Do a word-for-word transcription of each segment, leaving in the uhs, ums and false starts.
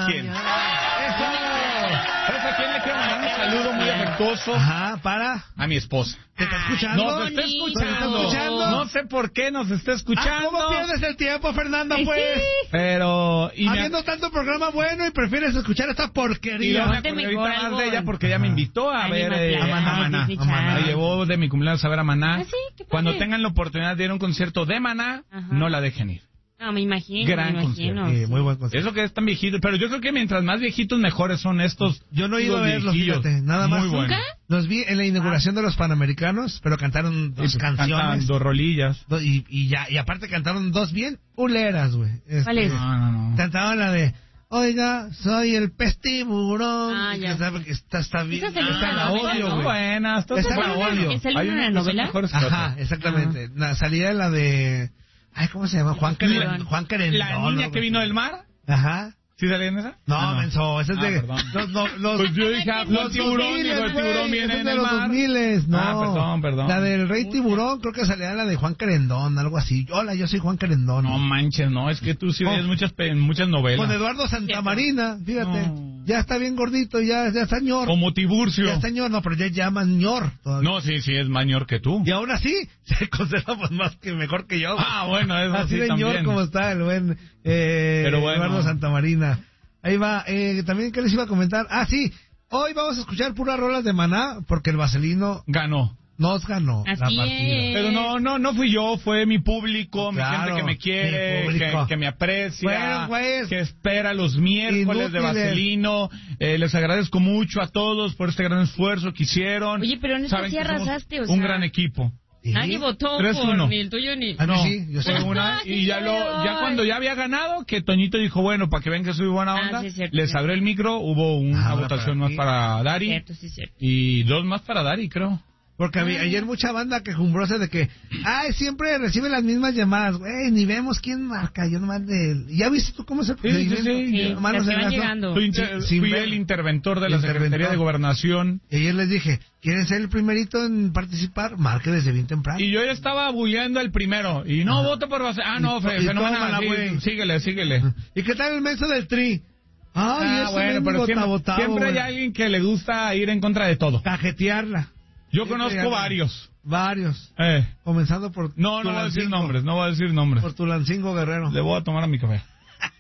quién? Eso. ¿Sabes a quién le quiero mandar un saludo muy afectuoso? Ajá, para. A mi esposa. ¿Te está escuchando? Nos está escuchando. ¿Te está escuchando? No sé por qué nos está escuchando. Ah, ¿cómo pierdes el tiempo, Fernanda, Ay, pues? sí. Pero... Y me- Habiendo tanto programa bueno y prefieres escuchar esta Y porquería. yo me Ponte acordé mejor ahorita más algo. de ella porque ella me invitó a ver Animación. eh, a Maná. Ah, Maná. sí, sí, A Maná. chale. Me llevó de mi cumpleaños a ver a Maná. Ah, sí, qué padre. Cuando tengan la oportunidad de ir a un concierto de Maná, Ajá. no la dejen ir. No, me imagino, Gran me imagino. concierto. Sí, muy buen concierto. Eso que es tan viejito, pero yo creo que mientras más viejitos mejores son estos. Yo no he ido los a verlos, viejillos. fíjate, nada más. Muy bueno. ¿Nunca? Los vi en la inauguración de los Panamericanos, pero cantaron dos Y cantan canciones. dos rolillas. Do- y, y ya, y aparte cantaron dos bien uleras, güey. Este, ¿Cuál es? No, no, no. Cantaban la de, oiga, soy el pez tiburón. Ah, y ya. que sabe que está, está bien. Esa salió en Esa la la novela, odio, ¿no? güey. Buenas, todas Esa son la buenas. odio. ¿Es el Hay libro de unas que son novela? mejores que Ajá, otras. exactamente. La salida la de, ay, ¿cómo se llama? Juan Querendón. Tiburón. Juan Querendón. La niña algo que vino así. del mar. Ajá. ¿Sí salía en esa? No, Ah, menso, ese es Ah, de... perdón. Los, los, los- Pues yo dije, ah, fue los el tiburón, dos miles, digo, el tiburón güey, viene ese es en de el los mar. dos miles, no. Ah, perdón, perdón. La del Rey Tiburón, creo que salía la de Juan Querendón, algo así. Hola, yo soy Juan Querendón. No manches, no, es que tú sí Oh. ves muchas, pe- muchas novelas. Con Eduardo Santamarina, fíjate. No. Ya está bien gordito, ya, ya está ñor. Como Tiburcio. Ya está ñor, no, pero ya llaman ñor todavía. No, sí, sí, es mayor que tú. Y aún así, se conserva pues, más que mejor que yo. güey. Ah, bueno, eso Así sí de ñor también. como está el buen eh, Pero bueno. Eduardo Santamarina. Ahí va, eh, también, ¿qué les iba a comentar? Ah, sí, hoy vamos a escuchar puras rolas de Maná, porque el Vaselino Ganó. nos ganó Así la partida. es. Pero no, no, no fui yo, fue mi público, mi Claro, gente que me mi quiere, público. que, que me aprecia, Bueno, güeyes. que espera los miércoles de Inútiles. Vaselino. Eh, les agradezco mucho a todos por este gran esfuerzo que hicieron. Oye, pero en esta Saben sí que somos arrasaste, o un sea. gran equipo. ¿Sí? Nadie votó tres por uno. ni el tuyo ni... Ah, no, No, sí, yo sé. fue una, y ya lo, ya Ay. cuando ya había ganado, que Toñito dijo, bueno, para que vean que soy buena Ah, onda, sí, es cierto, les cierto. abrió el micro, hubo una Ah, una votación para más ti. para Dari, Cierto, sí, cierto. y dos más para Dari, creo. Porque había- ayer mucha banda quejumbrosa de que, ay, siempre recibe las mismas llamadas, güey, ni vemos quién marca, yo nomás de... ¿Ya viste tú cómo se Sí, sí, sí. Sí, Nomás las nos que van enlazó. llegando. Fui, inter- Sí, sin fui ver- el interventor de la Interventor. Secretaría de Gobernación. Y ayer les dije, ¿quieren ser el primerito en participar? Marque desde bien temprano. Y yo ya estaba bulleando el primero. Y no, Ajá. voto por Vaselino. Ah, no, Y- fe- y fenomenal. tómala, sí, güey. síguele, síguele. ¿Y qué tal el menso del tri? Ay, Ah, ese bueno, mendigo pero siempre, tabotabo, siempre hay güey. alguien que le gusta ir en contra de todo. Cajetearla. Yo Siempre conozco hay- varios. Varios. Eh. Comenzando por... No, no voy a decir Tulancingo. nombres, no voy a decir nombres. Por Tulancingo Guerrero. Le voy a tomar a mi café.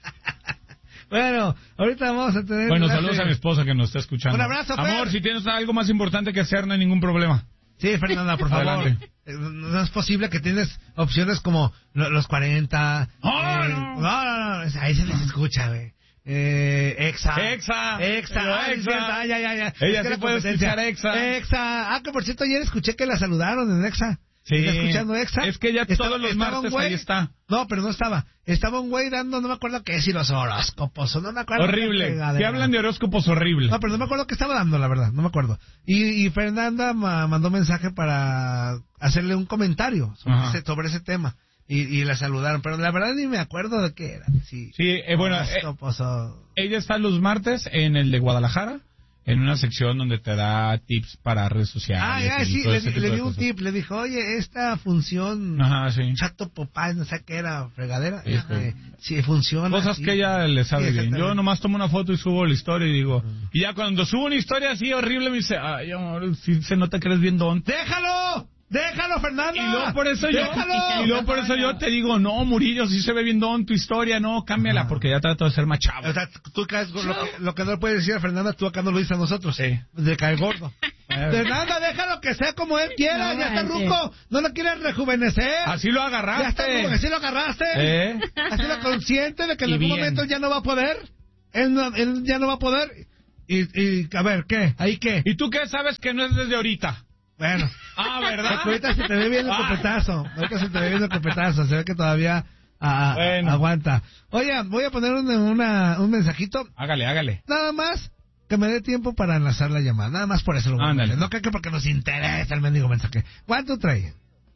Bueno, ahorita vamos a tener... Bueno, clase. saludos a mi esposa que nos está escuchando. Un abrazo, Fer. Amor, si tienes algo más importante que hacer, no hay ningún problema. Sí, Fernanda, por favor. Adelante. Eh, No es posible que tienes opciones como lo- los cuarenta. No, eh, no. no, no, no, ahí se les escucha, güey. Eh, Exa. Exa. Exa. Pero Ah, sí, Exa. cierto. Ah, ya, ya, ya. Ella Es que sí la puede competencia. escuchar Exa. Exa. Ah, que por cierto, ayer escuché que la saludaron en Exa. Sí. ¿Está escuchando Exa? Es que ya Estaba- todos los estaba un martes güey- ahí está. No, pero no estaba. Estaba un güey dando, no me acuerdo qué, si los horóscopos, o no me acuerdo. qué Horrible. fregadera. Que hablan de horóscopos horrible. No, pero no me acuerdo qué estaba dando, la verdad, no me acuerdo. Y, y Fernanda ma- mandó mensaje para hacerle un comentario sobre, Ajá. ese, sobre ese tema. Y, y la saludaron, pero la verdad ni me acuerdo de qué era. Sí, Sí, eh, bueno, eh, horóscopos o- ella está los martes en el de Guadalajara, en una sección donde te da tips para redes sociales. Ah, ya, y sí, todo le, ese di- tipo le de di un cosas. tip, le dijo, oye, esta función, Ajá, sí. chato popay, no sé qué era, fregadera, Sí, este, sí, funciona. Cosas sí. que ella le sabe Sí, bien. Yo exactamente. nomás tomo una foto y subo la historia y digo... Y ya cuando subo una historia así horrible me dice... Ay, amor, sí se nota que eres bien don. ¡Déjalo! ¡Déjalo, Fernanda! Y luego por eso yo... ¡Déjalo! Y luego por eso yo te digo... No, Murillo, sí se ve bien don tu historia. No, cámbiala Ajá. porque ya trato de ser más chavo. O sea, tú caes con lo que, lo que no le puedes decir a Fernanda, tú acá no lo dices a nosotros. Sí. De caer gordo. Fernanda, déjalo que sea como él quiera, No, ya está manches. ruco, no lo quieres rejuvenecer. Así lo Ya está agarraste. ruco, así lo agarraste. ¿Eh? Así lo consciente de que en Y algún bien. momento ya no va a poder. Él, no- él ya no va a poder. Y, y, a ver, ¿qué? ¿Ahí qué? ¿Y tú qué sabes que no es desde ahorita? Bueno. Ah, ¿verdad? Porque ahorita se te ve bien el Ah. copetazo. Ahorita se te ve bien el copetazo. Se ve que todavía ah, Bueno. aguanta. Oye, voy a poner un, una, un mensajito. Hágale, hágale. Nada más que me dé tiempo para enlazar la llamada. Nada más por eso lo voy a Ándale. hacer. No creo que porque nos interesa el mendigo mensaje. ¿Cuánto trae?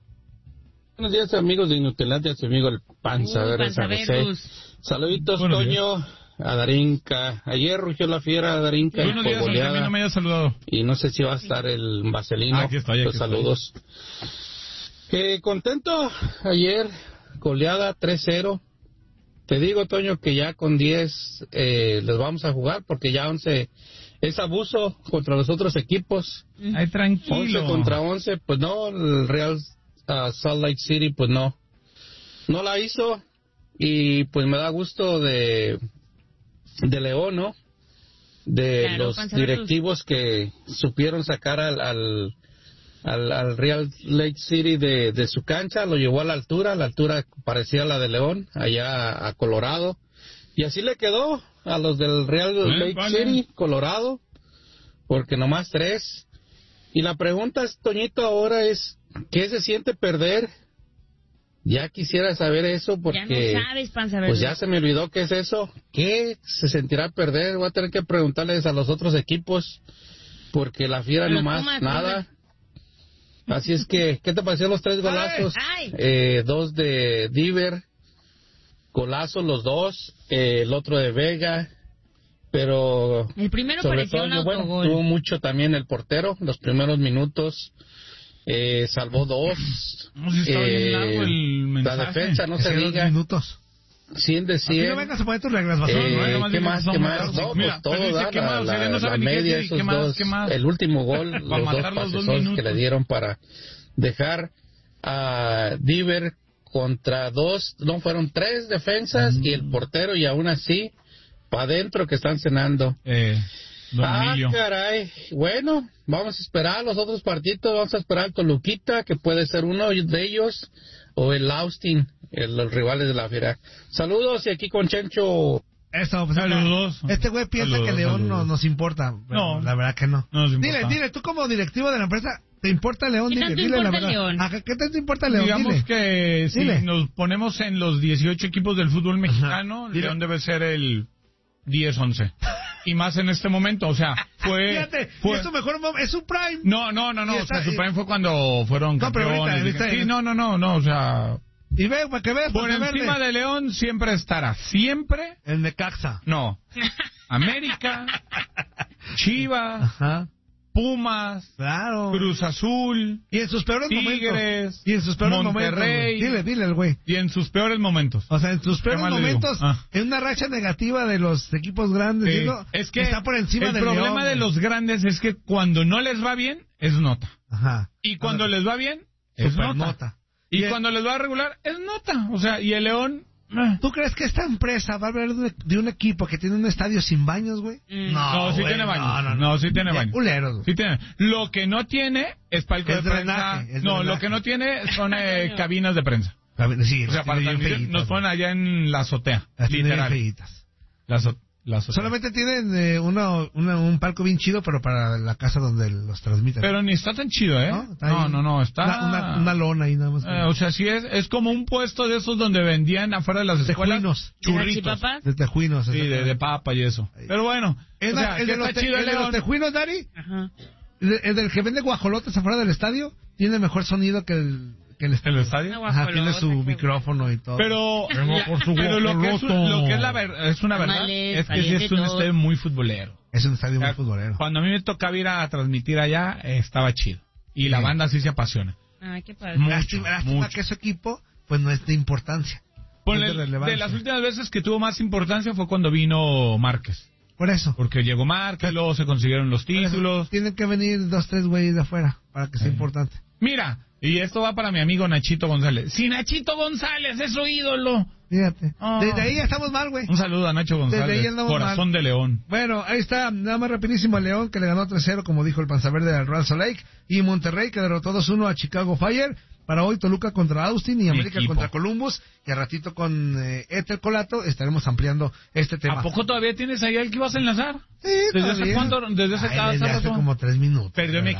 Buenos días, amigos de Inutelandia, su amigo el Panza Uh, Verde Panza San José. Verus. Saluditos, Buenos Toño, a Darinka. Ayer rugió la fiera a Darinka Buenos por días, aunque a mí goleada. no me hayas saludado. Y no sé si va a estar el Vaselino. Ah, aquí estoy, aquí Pues estoy. saludos. Que contento ayer, goleada tres cero. te digo, Toño, que ya con diez eh, les vamos a jugar porque ya once es abuso contra los otros equipos. Ay, tranquilo. once contra once, pues no, el Real uh, Salt Lake City, pues no. No la hizo y pues me da gusto de, de León, ¿no? De Claro, los Panza Verdes. directivos que supieron sacar al, al, al, al Real Lake City de, de su cancha, lo llevó a la altura, la altura parecía la de León, allá a Colorado, y así le quedó a los del Real Eh, Lake vale. City, Colorado, porque nomás tres. Y la pregunta, Toñito, ahora es, ¿qué se siente perder? Ya quisiera saber eso porque Ya no sabes, Panza Verde. pues ya se me olvidó qué es eso. ¿Qué se sentirá perder? Voy a tener que preguntarles a los otros equipos porque la Fiera Los nomás Pumas, nada. Así es que, ¿qué te pareció los tres golazos? Ay. Eh, dos de Diver, golazos los dos, eh, el otro de Vega, pero El primero sobre parecía todo, un bueno, autogol. tuvo mucho también el portero, los primeros minutos. Eh, salvó dos. No, si está bien largo el mensaje. La defensa, no Ese se de dos diga. minutos. cien de Aquí cien. no vengas a poner tus reglas, basón, Eh, ¿no? Nada más ¿Qué dice más? que son ¿Qué más? malos. No, Mira, pues todo pero dice, da ¿qué la, más? O sea, la- no sabe la ni qué media, decir, esos ¿qué más? dos, ¿Qué más? el último gol, los dos matar los dos pasesones que minutos. le dieron para dejar a Diver contra dos, no, fueron tres defensas y el portero, y aún así, para adentro que están cenando. Eh, Don Ah, Emilio. caray. Bueno, vamos a esperar los otros partidos. Vamos a esperar al Toluquita, que puede ser uno de ellos, o el Austin, el- los rivales de la Fiera. Saludos, y aquí con Chencho. Eso, pues, Saludos. este güey piensa Saludos, que León saludos. no nos importa. Pero No. la verdad que no. No nos dile, importa. dile, tú como directivo de la empresa, ¿te importa León? ¿Qué Dile, tanto dile la importa verdad. León? Ajá, ¿qué tanto importa León? Digamos Dile. que si Dile. nos ponemos en los dieciocho equipos del fútbol mexicano, Dile. León debe ser el diez once. Y más en este momento, o sea, fue... Fíjate, fue- es su mejor mom- es su prime. No, no, no, Y no, o está- sea, su y- prime fue cuando fueron No, pero ahorita, campeones. ahorita- sí, no, no, no, no, o sea, Y ve, para que veas, por Panza encima Verde. de León siempre estará, siempre, El Necaxa. no, América, Chivas, Ajá, Pumas, claro. Cruz Azul, Y en sus peores Tigres, momentos. Y en sus peores Monterrey. momentos. güey. Dile, dile el güey. y en sus peores momentos. O sea, en sus peores más le digo? momentos, Ah. en una racha negativa de los equipos grandes, Sí, digo, es que está por encima el del problema León, de güey. los grandes es que cuando no les va bien, es nota. Ajá. Y cuando Ah, les va bien, es super nota. nota. Y, Y el- cuando les va a regular, es nota. O sea, y el León... eh. ¿Tú crees que esta empresa va a hablar de, de un equipo que tiene un estadio sin baños, güey? Mm. No, sí güey, tiene baños. No, No, no, no. sí tiene Bien baños. culeros, güey. Sí tiene. Lo que no tiene es palco Es de prensa. drenaje, es No, lo drenaje. que no tiene son eh, cabinas de prensa. A ver, sí, O sea, las para tiene bien transmitir, feitas, nos güey. ponen allá en la azotea. Las tiene bien Literal. feitas. La, azo- la azotea. Solamente tienen eh, uno, una- un palco bien chido, pero para la casa donde los transmiten. Pero ni está tan chido, ¿eh? ¿No? Está No, ahí. no, no, está... Una, una, una lona ahí nada más. Eh, o sea, sí es, es como un puesto de esos donde vendían afuera de las escuelas Tejuinos. churritos. ¿Salchipapa? De tejuinos. Sí, de, de papa y eso. Ahí. Pero bueno, El, o sea, el que de los, está te- chido el el de los León. tejuinos, Dari, Ajá. el, el del que vende guajolotes afuera del estadio, tiene mejor sonido que el, que el ¿El estadio. estadio? Ajá, tiene su Guajolota, qué micrófono y todo. Pero, Vengo la- por su pero lo, que es, guajoloto. lo que es, la ver- es una verdad Tamales, es que sí es caliente un todo. estadio muy futbolero. Es un estadio O muy sea, futbolero. Cuando a mí me tocaba ir a transmitir allá, eh, estaba chido. Y la Sí. banda sí se apasiona. Ay, qué padre. Mucho, Lástima, lástima mucho. que ese equipo, pues no es de importancia. Ponle, No es de de relevancia. las últimas veces que tuvo más importancia fue cuando vino Márquez. Por eso. Porque llegó Márquez, luego se consiguieron los Por eso títulos. Tienen que venir dos, tres güeyes de afuera para que sea Sí. importante. Mira, y esto va para mi amigo Nachito González. Si Nachito González es su ídolo. Fíjate. Oh. Desde ahí ya estamos mal, güey. Un saludo a Nacho Desde ahí González, andamos corazón de León. Bueno, ahí está, nada más rapidísimo el León, que le ganó tres cero, como dijo el Panzaverde al Real Salt Lake, y Monterrey, que derrotó dos uno a Chicago Fire. Para hoy Toluca contra Austin y América equipo. contra Columbus, y a ratito con eh, Ethel Colato estaremos ampliando este tema. ¿A poco todavía tienes ahí al que ibas a enlazar? Sí, ¿Desde hace todavía. cuánto? ¿Desde hace Ay, cada desde hace rato? como tres minutos. Perdió mi ¿verdad?